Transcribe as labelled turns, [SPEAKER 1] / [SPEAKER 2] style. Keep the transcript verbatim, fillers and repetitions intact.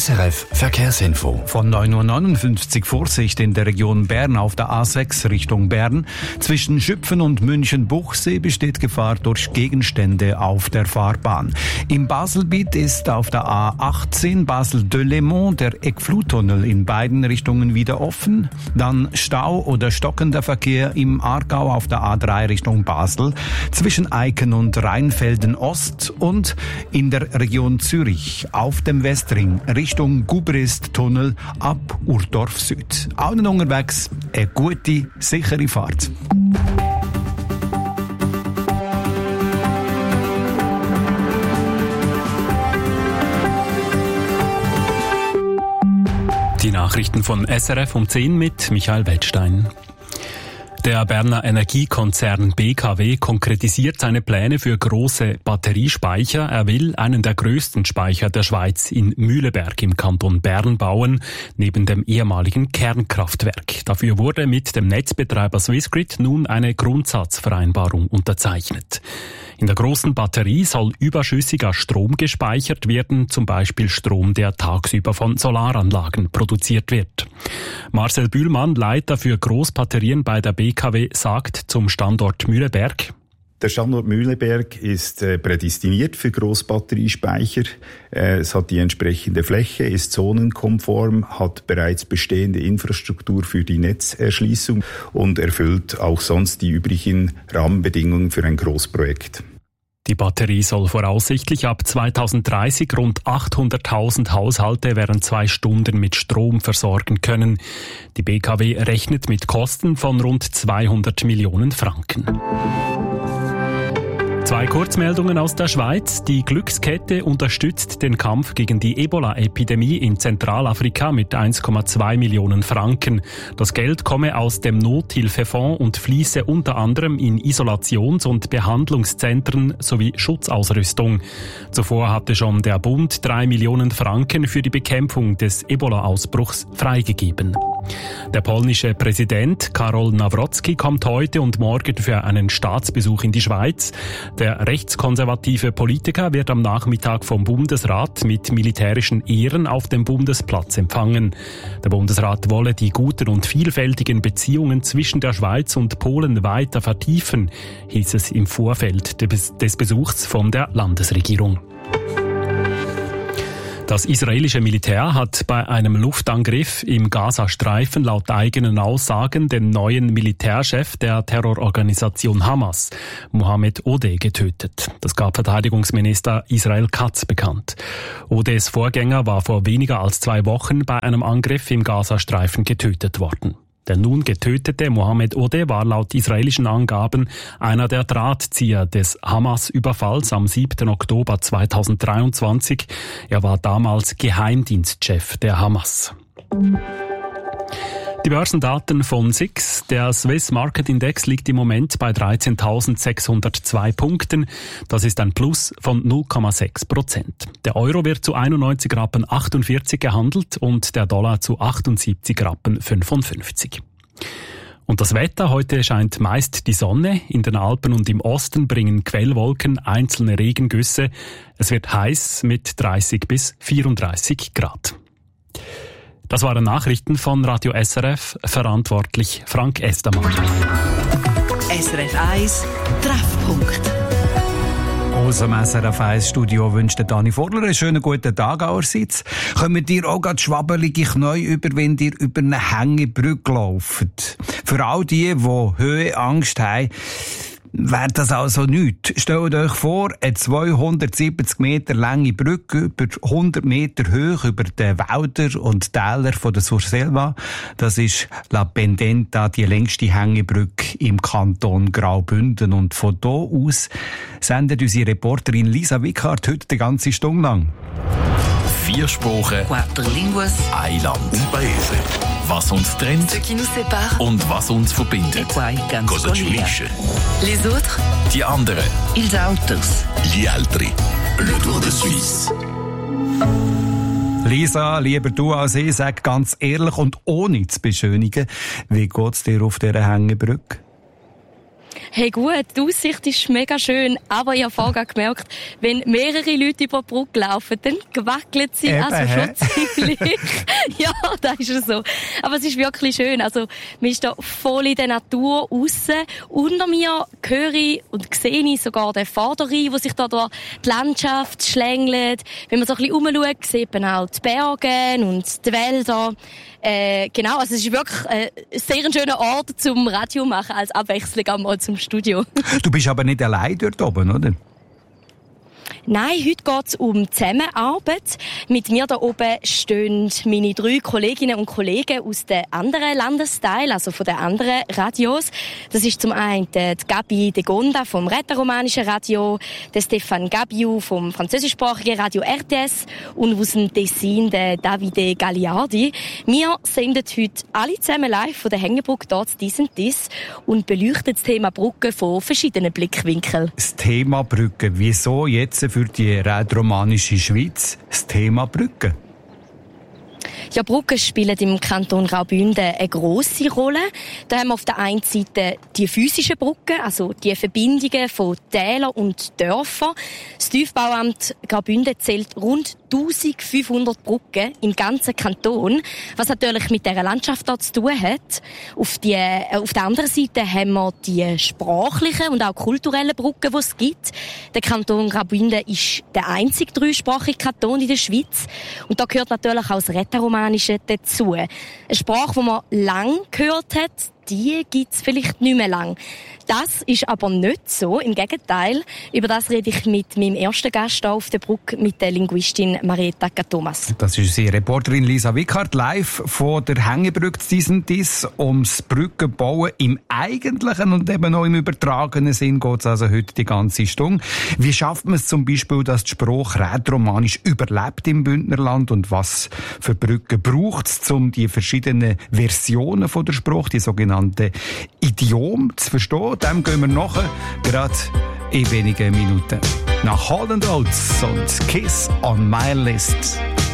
[SPEAKER 1] S R F Verkehrsinfo.
[SPEAKER 2] Von neun Uhr neunundfünfzig Vorsicht in der Region Bern auf der A sechs Richtung Bern. Zwischen Schüpfen und München-Buchsee besteht Gefahr durch Gegenstände auf der Fahrbahn. Im Baselbiet ist auf der A achtzehn Basel-Delémont der Eckfluttunnel in beiden Richtungen wieder offen. Dann Stau oder stockender Verkehr im Aargau auf der A drei Richtung Basel, zwischen Eiken und Rheinfelden Ost und in der Region Zürich auf dem Westring Richtung Gubrist-Tunnel ab Urdorf Süd. Allen unterwegs eine gute, sichere Fahrt.
[SPEAKER 3] Die Nachrichten von S R F um zehn mit Michael Wettstein. Der Berner Energiekonzern B K W konkretisiert seine Pläne für große Batteriespeicher. Er will einen der größten Speicher der Schweiz in Mühleberg im Kanton Bern bauen, neben dem ehemaligen Kernkraftwerk. Dafür wurde mit dem Netzbetreiber Swissgrid nun eine Grundsatzvereinbarung unterzeichnet. In der großen Batterie soll überschüssiger Strom gespeichert werden, zum Beispiel Strom, der tagsüber von Solaranlagen produziert wird. Marcel Bühlmann, Leiter für Großbatterien bei der B K W, sagt zum Standort Mühleberg:
[SPEAKER 4] Der Standort Mühleberg ist äh, prädestiniert für Großbatteriespeicher. Äh, es hat die entsprechende Fläche, ist zonenkonform, hat bereits bestehende Infrastruktur für die Netzerschließung und erfüllt auch sonst die üblichen Rahmenbedingungen für ein Großprojekt.
[SPEAKER 3] Die Batterie soll voraussichtlich ab zweitausenddreißig rund achthunderttausend Haushalte während zwei Stunden mit Strom versorgen können. Die B K W rechnet mit Kosten von rund zweihundert Millionen Franken. Zwei Kurzmeldungen aus der Schweiz. Die Glückskette unterstützt den Kampf gegen die Ebola-Epidemie in Zentralafrika mit eins Komma zwei Millionen Franken. Das Geld komme aus dem Nothilfefonds und fließe unter anderem in Isolations- und Behandlungszentren sowie Schutzausrüstung. Zuvor hatte schon der Bund drei Millionen Franken für die Bekämpfung des Ebola-Ausbruchs freigegeben. Der polnische Präsident Karol Nawrocki kommt heute und morgen für einen Staatsbesuch in die Schweiz. Der rechtskonservative Politiker wird am Nachmittag vom Bundesrat mit militärischen Ehren auf dem Bundesplatz empfangen. Der Bundesrat wolle die guten und vielfältigen Beziehungen zwischen der Schweiz und Polen weiter vertiefen, hieß es im Vorfeld des Besuchs von der Landesregierung. Das israelische Militär hat bei einem Luftangriff im Gazastreifen laut eigenen Aussagen den neuen Militärchef der Terrororganisation Hamas, Mohammed Odeh, getötet. Das gab Verteidigungsminister Israel Katz bekannt. Odehs Vorgänger war vor weniger als zwei Wochen bei einem Angriff im Gazastreifen getötet worden. Der nun getötete Mohammed Odeh war laut israelischen Angaben einer der Drahtzieher des Hamas-Überfalls am siebten Oktober zweitausenddreiundzwanzig. Er war damals Geheimdienstchef der Hamas. Die Börsendaten von S I X. Der Swiss Market Index liegt im Moment bei dreizehntausendsechshundertzwei Punkten. Das ist ein Plus von null Komma sechs Prozent. Der Euro wird zu einundneunzig Rappen achtundvierzig gehandelt und der Dollar zu achtundsiebzig Rappen fünfundfünfzig. Und das Wetter: Heute scheint meist die Sonne. In den Alpen und im Osten bringen Quellwolken einzelne Regengüsse. Es wird heiß mit dreißig bis vierunddreißig Grad. Das waren Nachrichten von Radio S R F, verantwortlich Frank Estermann.
[SPEAKER 5] S R F eins Treffpunkt.
[SPEAKER 2] Aus dem S R F eins Studio wünscht Dani Vorler einen schönen guten Tag allerseits. Kommen dir auch gerade schwabbelige Knie über, wenn ihr über eine Hängebrücke lauft? Für all die, die Höhenangst haben, wäre das also nichts. Stellt euch vor, eine zweihundertsiebzig Meter lange Brücke über hundert Meter hoch über die Wälder und Täler von der Surselva. Das ist La Pendenta, die längste Hängebrücke im Kanton Graubünden. Und von hier aus sendet unsere Reporterin Lisa Wickhardt heute die ganze Stunde lang.
[SPEAKER 1] Vier Sprachen,
[SPEAKER 5] Quattro linguas,
[SPEAKER 1] ein Land. Un paese. Was uns trennt
[SPEAKER 5] ce qui nous sépare,
[SPEAKER 1] und was uns verbindet.
[SPEAKER 5] quai ganz
[SPEAKER 1] Cosa ci unisce.
[SPEAKER 5] Les autres,
[SPEAKER 1] Die anderen.
[SPEAKER 5] ils autres.
[SPEAKER 1] Gli altri. Le Tour de Suisse.
[SPEAKER 2] Lisa, lieber du als ich, sag ganz ehrlich und ohne zu beschönigen, wie geht's dir auf dieser Hängebrücke?
[SPEAKER 6] Hey gut, die Aussicht ist mega schön, aber ich habe vorher gemerkt, wenn mehrere Leute über die Brücke laufen, dann gewackelt sie,
[SPEAKER 2] Eben,
[SPEAKER 6] also schon ziemlich. Ja, das ist es so. Aber es ist wirklich schön, also man ist da voll in der Natur aussen. Unter mir höre ich und sehe ich sogar den Vorderrhein, wo sich da durch die Landschaft schlängelt. Wenn man so ein bisschen rumschaut, sieht man auch die Berge und die Wälder. Äh, genau, also es ist wirklich äh, ein sehr schöner Ort zum Radio machen, als Abwechslung einmal zum Studio.
[SPEAKER 2] Du bist aber nicht allein dort oben, oder?
[SPEAKER 6] Nein, heute geht es um Zusammenarbeit. Mit mir da oben stehen meine drei Kolleginnen und Kollegen aus den anderen Landesteilen, also von den anderen Radios. Das ist zum einen die Gabi de Gonda vom rätoromanischen Radio, der Stefan Gabiu vom französischsprachigen Radio R T S und aus dem Tessin der Davide Gagliardi. Wir senden heute alle zusammen live von der Hängebrücke dort «Dies und Dies» und beleuchten das Thema Brücke von verschiedenen Blickwinkeln.
[SPEAKER 2] Das Thema Brücke. Wieso jetzt für die rätoromanische Schweiz das Thema Brücke?
[SPEAKER 6] Ja, Brücken spielen im Kanton Graubünden eine grosse Rolle. Da haben wir auf der einen Seite die physischen Brücken, also die Verbindungen von Tälern und Dörfern. Das Tiefbauamt Graubünden zählt rund eintausendfünfhundert Brücken im ganzen Kanton, was natürlich mit dieser Landschaft dort zu tun hat. Auf, die, auf der anderen Seite haben wir die sprachlichen und auch kulturellen Brücken, die es gibt. Der Kanton Graubünden ist der einzige dreisprachige Kanton in der Schweiz. Und da gehört natürlich auch das Rätoromanische dazu. Eine Sprache, die man lang gehört hat, die gibt's vielleicht nicht mehr lang. Das ist aber nicht so. Im Gegenteil. Über das rede ich mit meinem ersten Gast hier auf der Brücke, mit der Linguistin Marietta Thomas.
[SPEAKER 2] Das ist unsere Reporterin Lisa Wickhardt, live von der Hängebrücke «Dies und Dies». Ums Brückenbauen im eigentlichen und eben auch im übertragenen Sinn geht es also heute die ganze Stunde. Wie schafft man es zum Beispiel, dass die Sprache rätoromanisch überlebt im Bündnerland und was für Brücken braucht es, um die verschiedenen Versionen von der Sprache, die sogenannten Idiome, zu verstehen? Dem gehen wir nachher, gerade in wenigen Minuten. Nach Hall and Oates und Kiss on My List.